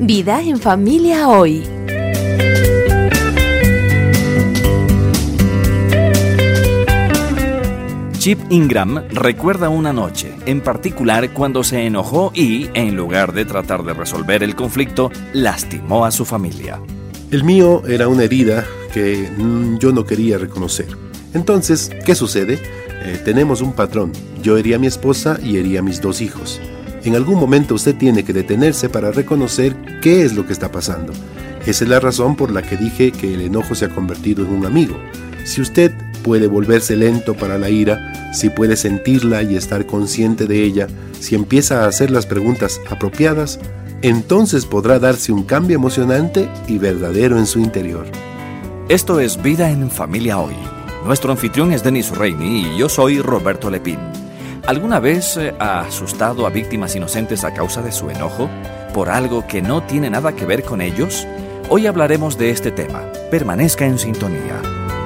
Vida en Familia Hoy. Chip Ingram recuerda una noche, en particular cuando se enojó y, en lugar de tratar de resolver el conflicto, lastimó a su familia. El mío era una herida que yo no quería reconocer. Entonces, ¿qué sucede? Tenemos un patrón. Yo hería a mi esposa y hería a mis 2 hijos. En algún momento usted tiene que detenerse para reconocer qué es lo que está pasando. Esa es la razón por la que dije que el enojo se ha convertido en un amigo. Si usted puede volverse lento para la ira, si puede sentirla y estar consciente de ella, si empieza a hacer las preguntas apropiadas, entonces podrá darse un cambio emocionante y verdadero en su interior. Esto es Vida en Familia Hoy. Nuestro anfitrión es Denis Reini y yo soy Roberto Lepín. ¿Alguna vez ha asustado a víctimas inocentes a causa de su enojo? ¿Por algo que no tiene nada que ver con ellos? Hoy hablaremos de este tema. Permanezca en sintonía.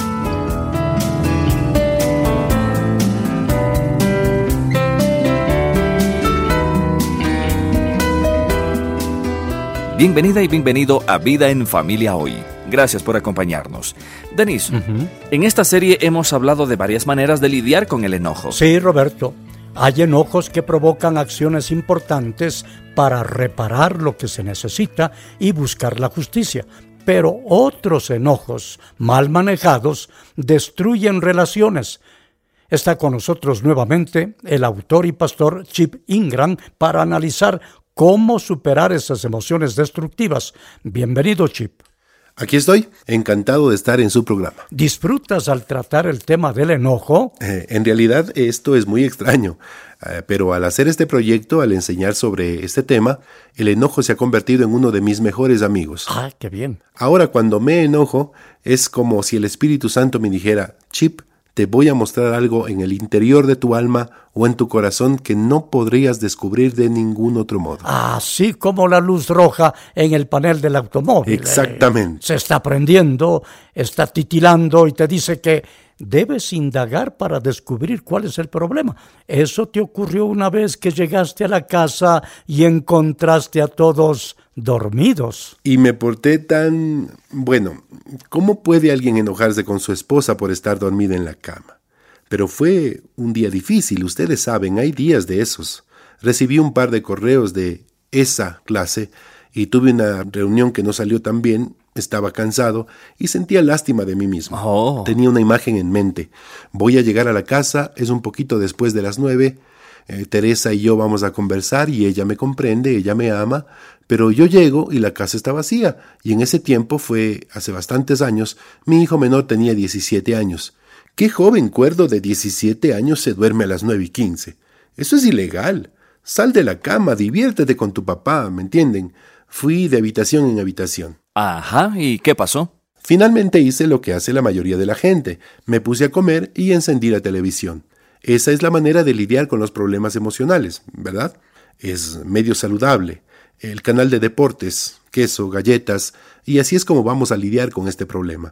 Bienvenida y bienvenido a Vida en Familia Hoy. Gracias por acompañarnos. Denis, en esta serie hemos hablado de varias maneras de lidiar con el enojo. Sí, Roberto. Hay enojos que provocan acciones importantes para reparar lo que se necesita y buscar la justicia. Pero otros enojos, mal manejados, destruyen relaciones. Está con nosotros nuevamente el autor y pastor Chip Ingram para analizar cómo superar esas emociones destructivas. Bienvenido, Chip. Aquí estoy, encantado de estar en su programa. ¿Disfrutas al tratar el tema del enojo? En realidad esto es muy extraño, pero al hacer este proyecto, al enseñar sobre este tema, el enojo se ha convertido en uno de mis mejores amigos. ¡Ah, qué bien! Ahora cuando me enojo, es como si el Espíritu Santo me dijera, Chip, te voy a mostrar algo en el interior de tu alma o en tu corazón que no podrías descubrir de ningún otro modo. Así como la luz roja en el panel del automóvil. Exactamente. Se está prendiendo, está titilando y te dice que debes indagar para descubrir cuál es el problema. Eso te ocurrió una vez que llegaste a la casa y encontraste a todos dormidos. Y me porté tan... Bueno, ¿cómo puede alguien enojarse con su esposa por estar dormida en la cama? Pero fue un día difícil, ustedes saben, hay días de esos. Recibí un par de correos de esa clase y tuve una reunión que no salió tan bien, estaba cansado y sentía lástima de mí mismo. Tenía una imagen en mente. Voy a llegar a la casa, es un poquito después de las 9, Teresa y yo vamos a conversar y ella me comprende, ella me ama, pero yo llego y la casa está vacía, y en ese tiempo fue hace bastantes años, mi hijo menor tenía 17 años. ¿Qué joven cuerdo de 17 años se duerme a las 9:15? Eso es ilegal. Sal de la cama, diviértete con tu papá, ¿me entienden? Fui de habitación en habitación. Ajá, ¿y qué pasó? Finalmente hice lo que hace la mayoría de la gente. Me puse a comer y encendí la televisión. Esa es la manera de lidiar con los problemas emocionales, ¿verdad? Es medio saludable. El canal de deportes, queso, galletas, y así es como vamos a lidiar con este problema.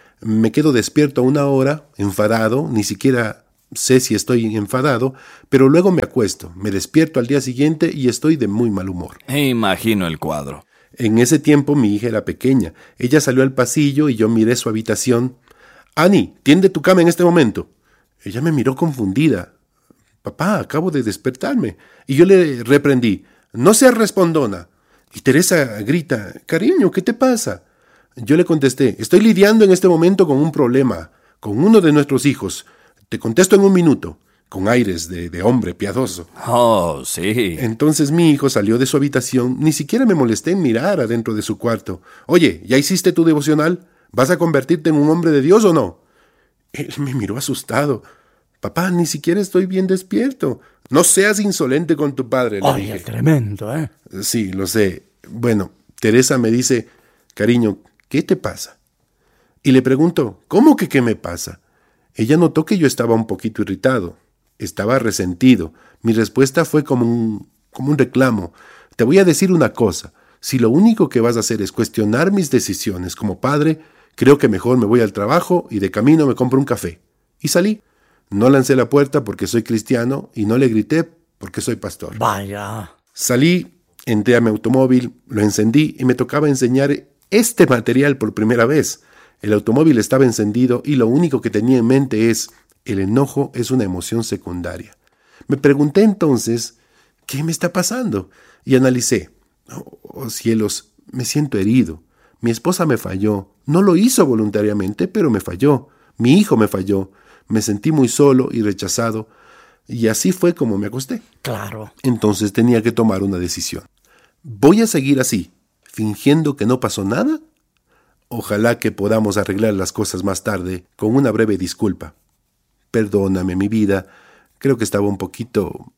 Me quedo despierto 1 hora, enfadado, ni siquiera sé si estoy enfadado, pero luego me acuesto, me despierto al día siguiente y estoy de muy mal humor. Imagino el cuadro. En ese tiempo mi hija era pequeña. Ella salió al pasillo y yo miré su habitación. Annie, tiende tu cama en este momento. Ella me miró confundida. Papá, acabo de despertarme. Y yo le reprendí. No seas respondona. Y Teresa grita, cariño, ¿qué te pasa? Yo le contesté, estoy lidiando en este momento con un problema, con uno de nuestros hijos. Te contesto en 1 minuto, con aires de hombre piadoso. Oh, sí. Entonces mi hijo salió de su habitación, ni siquiera me molesté en mirar adentro de su cuarto. Oye, ¿ya hiciste tu devocional? ¿Vas a convertirte en un hombre de Dios o no? Él me miró asustado. Papá, ni siquiera estoy bien despierto. No seas insolente con tu padre, le dije. Tremendo, ¿eh? Sí, lo sé. Bueno, Teresa me dice, cariño, ¿qué te pasa? Y le pregunto, ¿cómo que qué me pasa? Ella notó que yo estaba un poquito irritado. Estaba resentido. Mi respuesta fue como un reclamo. Te voy a decir una cosa. Si lo único que vas a hacer es cuestionar mis decisiones como padre, creo que mejor me voy al trabajo y de camino me compro un café. Y salí. No lancé la puerta porque soy cristiano y no le grité porque soy pastor. Vaya. Salí Entré a mi automóvil, lo encendí y me tocaba enseñar este material por primera vez. El automóvil estaba encendido y lo único que tenía en mente es: el enojo es una emoción secundaria. Me pregunté entonces, ¿qué me está pasando? Y analicé. Oh, cielos, me siento herido. Mi esposa me falló. No lo hizo voluntariamente, pero me falló. Mi hijo me falló. Me sentí muy solo y rechazado. Y así fue como me acosté. Claro. Entonces tenía que tomar una decisión. ¿Voy a seguir así, fingiendo que no pasó nada? Ojalá que podamos arreglar las cosas más tarde con una breve disculpa. Perdóname, mi vida. Creo que estaba un poquito...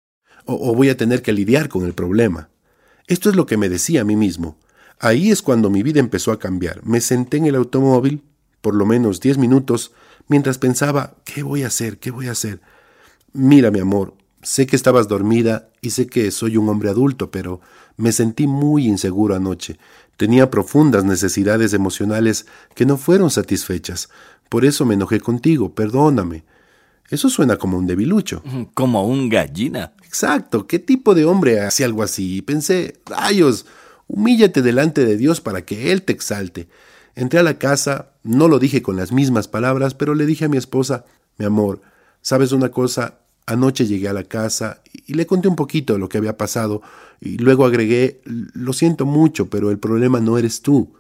O voy a tener que lidiar con el problema. Esto es lo que me decía a mí mismo. Ahí es cuando mi vida empezó a cambiar. Me senté en el automóvil, por lo menos 10 minutos, mientras pensaba, ¿qué voy a hacer? ¿Qué voy a hacer? Mira, mi amor, sé que estabas dormida y sé que soy un hombre adulto, pero me sentí muy inseguro anoche. Tenía profundas necesidades emocionales que no fueron satisfechas. Por eso me enojé contigo, perdóname. Eso suena como un debilucho. Como un gallina. Exacto, ¿qué tipo de hombre hace algo así? Y pensé, rayos, humíllate delante de Dios para que Él te exalte. Entré a la casa, no lo dije con las mismas palabras, pero le dije a mi esposa, mi amor, ¿sabes una cosa? Anoche llegué a la casa y le conté un poquito de lo que había pasado y luego agregué, lo siento mucho, pero el problema no eres tú.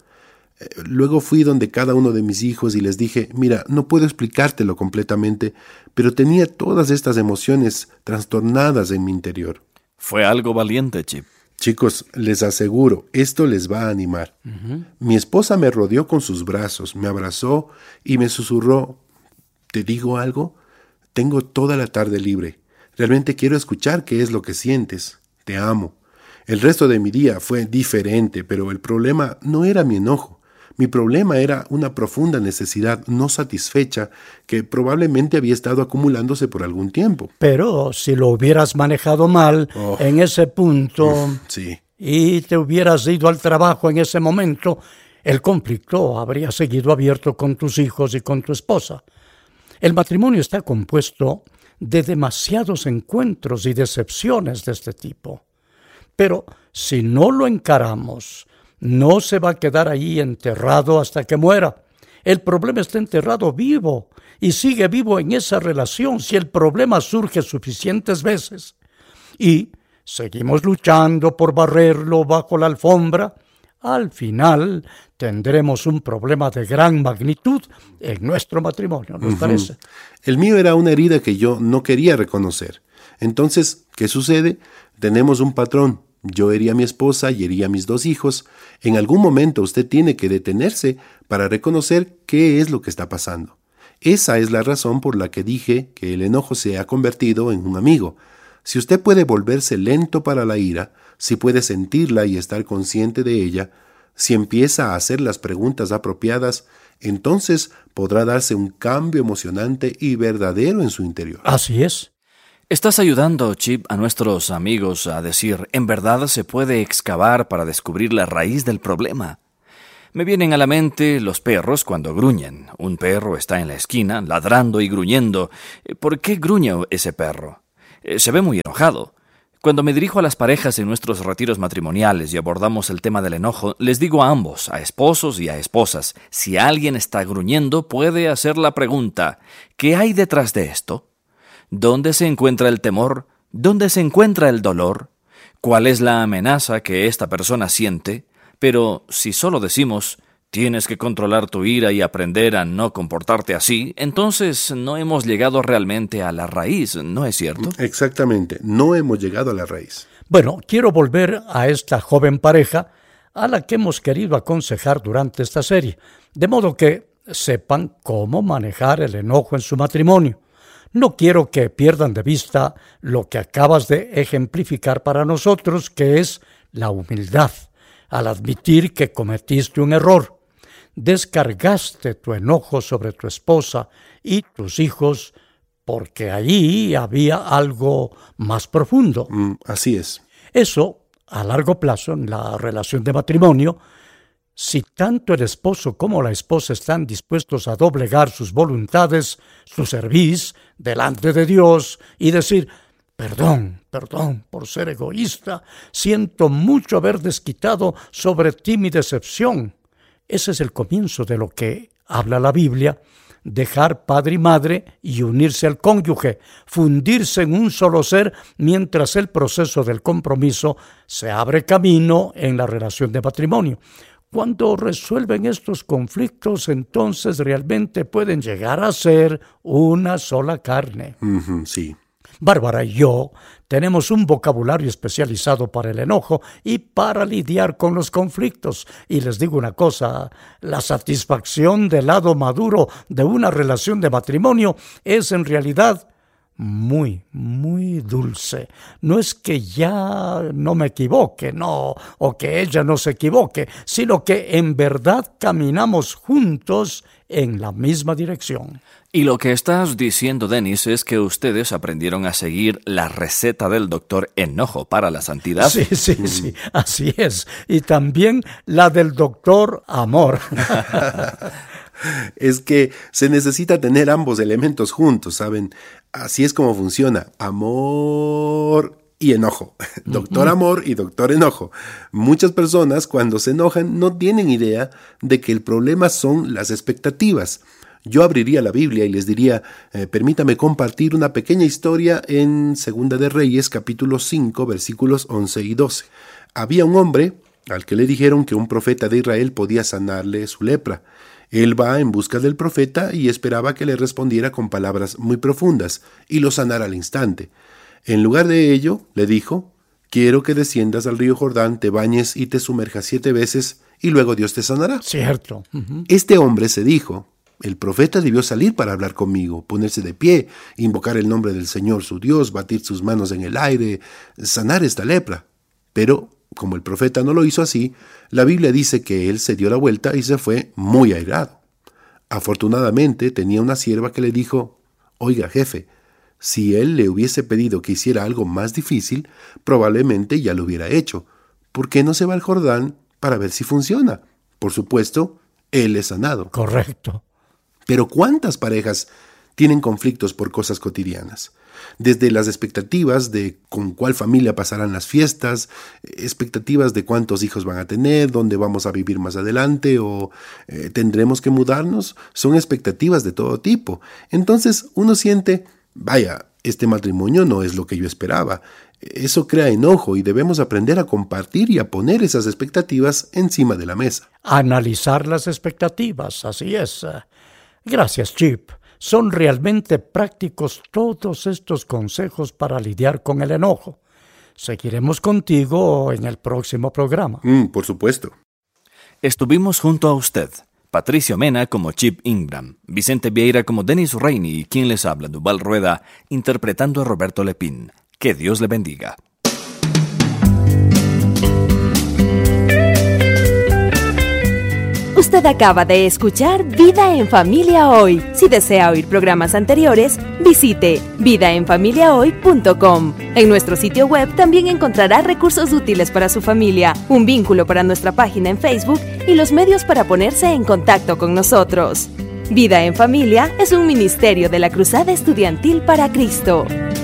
Luego fui donde cada uno de mis hijos y les dije, mira, no puedo explicártelo completamente, pero tenía todas estas emociones trastornadas en mi interior. Fue algo valiente, Chip. Chicos, les aseguro, esto les va a animar. Mi esposa me rodeó con sus brazos, me abrazó y me susurró, ¿te digo algo? Tengo toda la tarde libre. Realmente quiero escuchar qué es lo que sientes. Te amo. El resto de mi día fue diferente, pero el problema no era mi enojo. Mi problema era una profunda necesidad no satisfecha que probablemente había estado acumulándose por algún tiempo. Pero si lo hubieras manejado mal en ese punto sí. y te hubieras ido al trabajo en ese momento, el conflicto habría seguido abierto con tus hijos y con tu esposa. El matrimonio está compuesto de demasiados encuentros y decepciones de este tipo. Pero si no lo encaramos, no se va a quedar ahí enterrado hasta que muera. El problema está enterrado vivo y sigue vivo en esa relación si el problema surge suficientes veces. Y seguimos luchando por barrerlo bajo la alfombra. Al final tendremos un problema de gran magnitud en nuestro matrimonio, ¿nos parece? El mío era una herida que yo no quería reconocer. Entonces, ¿qué sucede? Tenemos un patrón. Yo herí a mi esposa y herí a mis 2 hijos. En algún momento usted tiene que detenerse para reconocer qué es lo que está pasando. Esa es la razón por la que dije que el enojo se ha convertido en un amigo. Si usted puede volverse lento para la ira, si puede sentirla y estar consciente de ella, si empieza a hacer las preguntas apropiadas, entonces podrá darse un cambio emocionante y verdadero en su interior. Así es. Estás ayudando, Chip, a nuestros amigos a decir, en verdad se puede excavar para descubrir la raíz del problema. Me vienen a la mente los perros cuando gruñen. Un perro está en la esquina, ladrando y gruñendo. ¿Por qué gruñe ese perro? Se ve muy enojado. Cuando me dirijo a las parejas en nuestros retiros matrimoniales y abordamos el tema del enojo, les digo a ambos, a esposos y a esposas, si alguien está gruñendo, puede hacer la pregunta, ¿qué hay detrás de esto? ¿Dónde se encuentra el temor? ¿Dónde se encuentra el dolor? ¿Cuál es la amenaza que esta persona siente? Pero si solo decimos, tienes que controlar tu ira y aprender a no comportarte así, entonces no hemos llegado realmente a la raíz, ¿no es cierto? Exactamente, no hemos llegado a la raíz. Bueno, quiero volver a esta joven pareja a la que hemos querido aconsejar durante esta serie, de modo que sepan cómo manejar el enojo en su matrimonio. No quiero que pierdan de vista lo que acabas de ejemplificar para nosotros, que es la humildad, al admitir que cometiste un error. Descargaste tu enojo sobre tu esposa y tus hijos porque allí había algo más profundo. Así es. Eso, a largo plazo, en la relación de matrimonio, si tanto el esposo como la esposa están dispuestos a doblegar sus voluntades, su cerviz, delante de Dios y decir, Perdón por ser egoísta. Siento mucho haber desquitado sobre ti mi decepción. Ese es el comienzo de lo que habla la Biblia. Dejar padre y madre y unirse al cónyuge, fundirse en un solo ser mientras el proceso del compromiso se abre camino en la relación de matrimonio. Cuando resuelven estos conflictos, entonces realmente pueden llegar a ser una sola carne. Sí. Bárbara y yo tenemos un vocabulario especializado para el enojo y para lidiar con los conflictos. Y les digo una cosa, la satisfacción del lado maduro de una relación de matrimonio es en realidad muy, muy dulce. No es que ya no me equivoque, no, o que ella no se equivoque, sino que en verdad caminamos juntos en la misma dirección. Y lo que estás diciendo, Denis, es que ustedes aprendieron a seguir la receta del doctor Enojo para la santidad. Sí, así es. Y también la del doctor Amor. Es que se necesita tener ambos elementos juntos, ¿saben? Así es como funciona. Amor y enojo. Doctor Amor y doctor Enojo. Muchas personas cuando se enojan no tienen idea de que el problema son las expectativas. Yo abriría la Biblia y les diría, permítame compartir una pequeña historia en Segunda de Reyes, capítulo 5, versículos 11 y 12. Había un hombre al que le dijeron que un profeta de Israel podía sanarle su lepra. Él va en busca del profeta y esperaba que le respondiera con palabras muy profundas y lo sanara al instante. En lugar de ello, le dijo, quiero que desciendas al río Jordán, te bañes y te sumerjas 7 veces y luego Dios te sanará. Cierto. Este hombre se dijo, el profeta debió salir para hablar conmigo, ponerse de pie, invocar el nombre del Señor su Dios, batir sus manos en el aire, sanar esta lepra. Pero, como el profeta no lo hizo así, la Biblia dice que él se dio la vuelta y se fue muy airado. Afortunadamente tenía una sierva que le dijo, oiga jefe, si él le hubiese pedido que hiciera algo más difícil, probablemente ya lo hubiera hecho. ¿Por qué no se va al Jordán para ver si funciona? Por supuesto, él es sanado. Correcto. Pero ¿cuántas parejas tienen conflictos por cosas cotidianas? Desde las expectativas de con cuál familia pasarán las fiestas, expectativas de cuántos hijos van a tener, dónde vamos a vivir más adelante o tendremos que mudarnos, son expectativas de todo tipo. Entonces uno siente, vaya, este matrimonio no es lo que yo esperaba. Eso crea enojo y debemos aprender a compartir y a poner esas expectativas encima de la mesa. Analizar las expectativas, así es. Gracias, Chip. Son realmente prácticos todos estos consejos para lidiar con el enojo. Seguiremos contigo en el próximo programa. Por supuesto. Estuvimos junto a usted, Patricio Mena como Chip Ingram, Vicente Vieira como Denis Rainey y quien les habla, Duval Rueda, interpretando a Roberto Lepín. Que Dios le bendiga. Usted acaba de escuchar Vida en Familia Hoy. Si desea oír programas anteriores, visite vidaenfamiliahoy.com. En nuestro sitio web también encontrará recursos útiles para su familia, un vínculo para nuestra página en Facebook y los medios para ponerse en contacto con nosotros. Vida en Familia es un ministerio de la Cruzada Estudiantil para Cristo.